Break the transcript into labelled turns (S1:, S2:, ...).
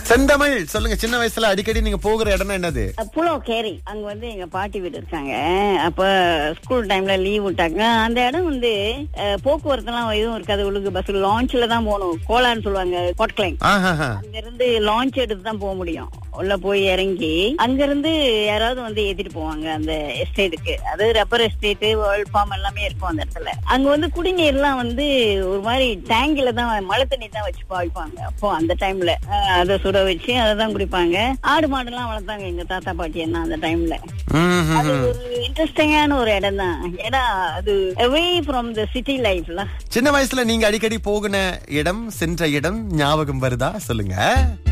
S1: செந்தமிழ் சொல்லுங்க, சின்ன வயசுல அடிக்கடி நீங்க போகிற இடம் என்னது?
S2: புலோகேரி. அங்க வந்து எங்க பாட்டி வீடு இருக்காங்க. அப்ப ஸ்கூல் டைம்ல லீவ் விட்டாங்க. அந்த இடம் வந்து போக்குவரத்து எல்லாம் எதுவும் இருக்காது. ஒழுங்கு பஸ் லான்ச்ல தான் போகணும். கோலான்னு சொல்லுவாங்க, கோட்கிளைங். அங்க இருந்து லான்ச் எடுத்து தான் போக முடியும். உள்ள போய் இறங்கி அங்க இருந்து யாராவது வந்து ஏத்திட்டு போவாங்க அந்த எஸ்டேட்டுக்கு. அது ரப்பர் எஸ்டேட், வேர்ல்ட் ஃபார்ம் எல்லாமே இருக்கும் அந்த இடத்துல. அங்க வந்து குடிநீர் எல்லாம் வந்து ஒரு மாதிரி டேங்கில தான், மழை தண்ணி தான் வச்சு பாய்ப்பாங்க. அப்போ அந்த டைம்ல அதை சுட வச்சு அதை தான் குடிப்பாங்க. ஆடு மாடு எல்லாம் வளர்த்தாங்க எங்க தாத்தா பாட்டி என்ன அந்த டைம்ல. அது ஒரு இன்ட்ரெஸ்டிங்கான ஒரு இடம் தான். ஏன்னா அது அவே ஃப்ரம் த சிட்டி லைஃப்ல.
S1: சின்ன வயசுல நீங்க அடிக்கடி போகின இடம், சென்ற இடம் ஞாபகம் வருதா? சொல்லுங்க.